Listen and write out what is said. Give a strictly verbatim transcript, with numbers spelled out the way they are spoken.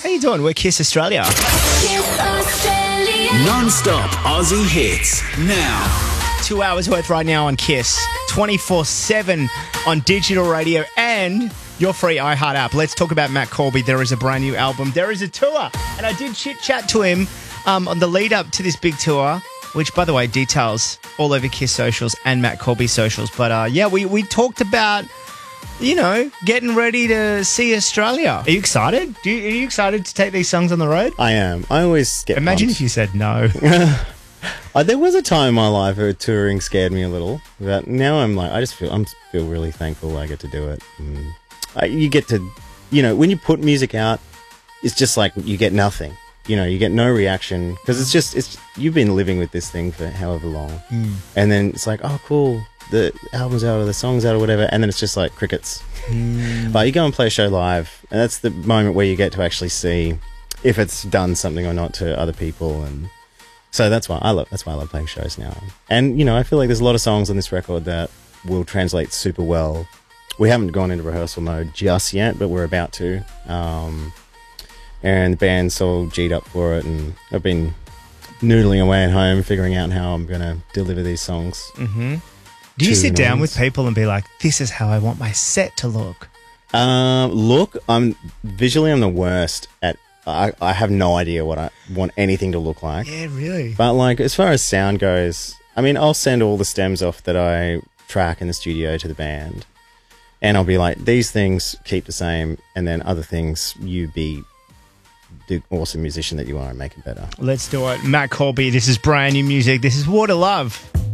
How you doing? We're Kiss Australia. Kiss Australia. Non-stop Aussie hits now. Two hours worth right now on Kiss. twenty-four seven on digital radio and your free iHeart app. Let's talk about Matt Corby. There is a brand new album. There is a tour. And I did chit-chat to him um, on the lead up to this big tour, which, by the way, details all over Kiss socials and Matt Corby socials. But, uh, yeah, we, we talked about, you know, getting ready to see Australia. Are you excited? Do you, are you excited to take these songs on the road? I am. I always get Imagine pumped. if you said no. Uh, there was a time in my life where touring scared me a little, but now I'm like, I just feel I'm feel really thankful I get to do it. And I, you get to, you know, when you put music out, it's just like you get nothing. You know, you get no reaction because it's just it's you've been living with this thing for however long, Mm. and then it's like, oh, cool, the album's out or the song's out or whatever, and then it's just like crickets. Mm. But you go and play a show live, and that's the moment where you get to actually see if it's done something or not to other people, and so that's why I love that's why I love playing shows now. And you know, I feel like there's a lot of songs on this record that will translate super well. We haven't gone into rehearsal mode just yet, but we're about to. Um, and the band's all G'd up for it, and I've been noodling away at home, figuring out how I'm going to deliver these songs. Mm-hmm. Do you to sit down noise. with people and be like, this is how I want my set to look? Um, look, I'm visually I'm the worst at. I, I have no idea what I want anything to look like. Yeah, really. But like as far as sound goes, I mean, I'll send all the stems off that I track in the studio to the band, and I'll be like, these things keep the same, and then other things you be the awesome musician that you are and make it better. Let's do it. Matt Corby, this is brand new music. This is Water Love.